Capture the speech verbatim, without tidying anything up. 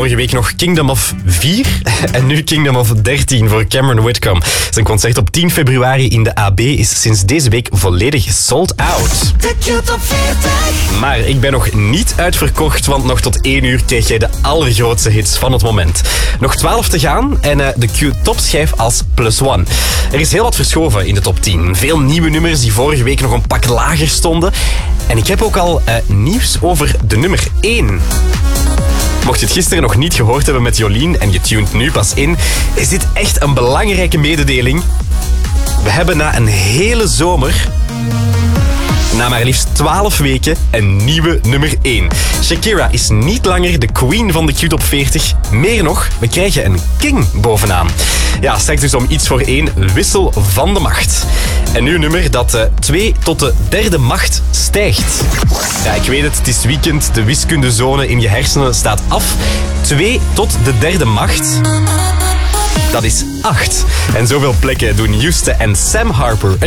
vorige week nog Kingdom of vier en nu Kingdom of dertien voor Cameron Whitcomb. Zijn concert op tien februari in de A B is sinds deze week volledig sold out. De Q-top veertig. Maar ik ben nog niet uitverkocht, want nog tot één uur kreeg jij de allergrootste hits van het moment. Nog twaalf te gaan en uh, de Q-top-schijf als plus one. Er is heel wat verschoven in de top tien. Veel nieuwe nummers die vorige week nog een pak lager stonden. En ik heb ook al uh, nieuws over de nummer één. Mocht je het gisteren nog niet gehoord hebben met Jolien en je tunt nu pas in, is dit echt een belangrijke mededeling. We hebben na een hele zomer, na maar liefst twaalf weken, een nieuwe nummer één. Shakira is niet langer de queen van de Q-top veertig. Meer nog, we krijgen een king bovenaan. Ja, straks dus om iets voor één, wissel van de macht. En nu een nummer dat uh, twee tot de derde macht stijgt. Ja, ik weet het, het is weekend, de wiskundezone in je hersenen staat af. twee tot de derde macht, dat is acht. En zoveel plekken doen Juste en Sam Harper